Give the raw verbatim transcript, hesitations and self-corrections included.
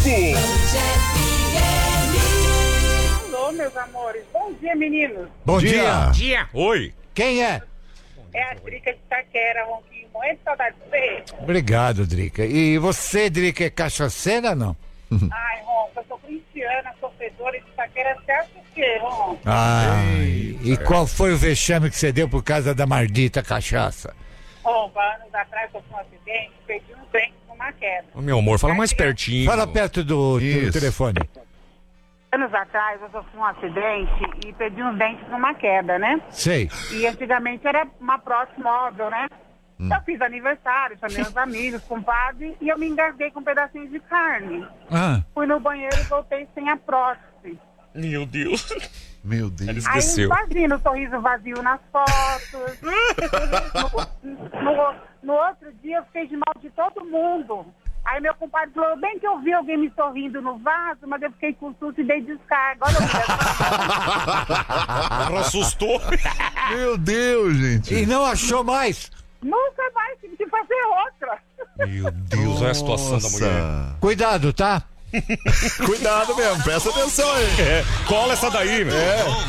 Alô, meus amores. Bom dia, meninos. Bom dia. Dia. Dia. Oi. Quem é? É a Drica de Itaquera, Ronquinho. Morrendo de saudade de você. Obrigado, Drica. E você, Drica, é cachaceira ou não? Ai, Ronca, eu sou cristiana, sofredora de Itaquera. Você acha o quê, Ronca? Ai, e qual foi o vexame que você deu por causa da maldita cachaça? Ronca, anos atrás eu fui um acidente, perdi um dente numa queda. Ô, meu amor, fala mais pertinho. Fala perto do, do Isso. telefone. Anos atrás eu sofri um acidente e perdi uns dentes numa queda, né? Sei. E antigamente era uma prótese móvel, né? Eu fiz aniversário, chamei os amigos, compadre, e eu me engasguei com um pedacinho de carne. Ah, Fui no banheiro e voltei sem a prótese. Meu Deus. Meu Deus. Aí Esqueceu. imagina o sorriso vazio nas fotos. no, no, no outro dia eu fiquei de mal de todo mundo. Aí meu compadre falou, bem que eu vi alguém me sorrindo no vaso, mas eu fiquei com susto e dei descarga. Olha o Ela assustou. Meu Deus, gente. e não achou mais? Nunca mais tive que fazer outra. Meu Deus, olha a situação da mulher. Nossa. Cuidado, tá? Cuidado mesmo, presta atenção aí. É, cola essa daí, meu. É.